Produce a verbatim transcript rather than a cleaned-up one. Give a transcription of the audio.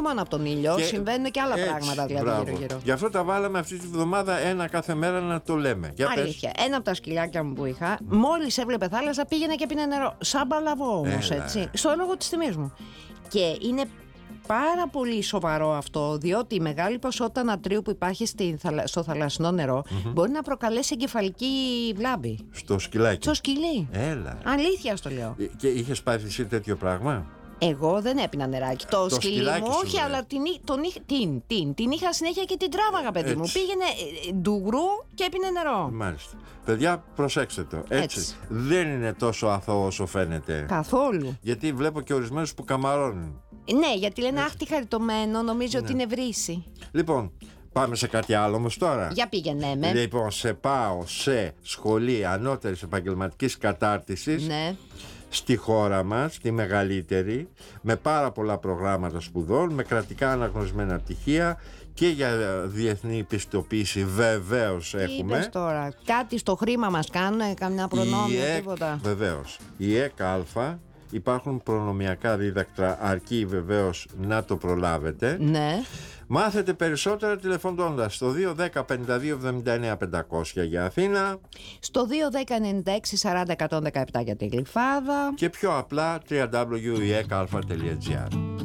μόνο από τον ήλιο, και συμβαίνουν και άλλα έτσι, πράγματα δηλαδή γύρω-γύρω. Γι' αυτό τα βάλαμε αυτή τη βδομάδα ένα κάθε μέρα να το λέμε. Για αλήθεια. Πες. Ένα από τα σκυλάκια μου που είχα, mm. μόλις έβλεπε θάλασσα πήγαινε και πίνε νερό. Σαν παλαβό όμως, έτσι. Στο λόγο της τιμής μου. Και είναι πάρα πολύ σοβαρό αυτό, διότι η μεγάλη ποσότητα νατρίου που υπάρχει στο θαλασσινό νερό mm-hmm. μπορεί να προκαλέσει εγκεφαλική βλάβη. Στο σκυλάκι. Στο σκυλί. Έλα. Αλήθεια στο λέω. Και είχες πάθει εσύ τέτοιο πράγμα? Εγώ δεν έπινα νεράκι. Το, το σκυλί μου, όχι, αλλά την, τον, την, την, την είχα συνέχεια και την τράβαγα, παιδί έτσι. Μου. Πήγαινε ντουγρού και έπινε νερό. Μάλιστα. Παιδιά, προσέξτε το. Έτσι. Έτσι. Δεν είναι τόσο αθώο όσο φαίνεται. Καθόλου. Γιατί βλέπω και ορισμένους που καμαρώνουν. Ναι, γιατί λένε αχ, τι χαριτωμένο, νομίζω ναι. ότι είναι βρύση. Λοιπόν, πάμε σε κάτι άλλο όμως τώρα. Για πήγαινε με. Λοιπόν, σε πάω σε σχολή ανώτερης επαγγελματικής κατάρτισης. Ναι. Στη χώρα μας, τη μεγαλύτερη, με πάρα πολλά προγράμματα σπουδών, με κρατικά αναγνωρισμένα πτυχία και για διεθνή πιστοποίηση βεβαίως έχουμε. Τι είπες τώρα, κάτι στο χρήμα μας κάνουν, καμιά προνόμια, η τίποτα? Βεβαίως, η ΕΚ Α, υπάρχουν προνομιακά δίδακτρα, αρκεί βεβαίως να το προλάβετε. Ναι. Μάθετε περισσότερα τηλεφωνώντας στο δύο ένα μηδέν πέντε δύο εβδομήντα εννέα πεντακόσια για Αθήνα, στο δύο ένα μηδέν ενενήντα έξι σαράντα εκατόν δεκαεπτά για τη Γλυφάδα και πιο απλά double-u double-u double-u τελεία e k a alpha τελεία g r.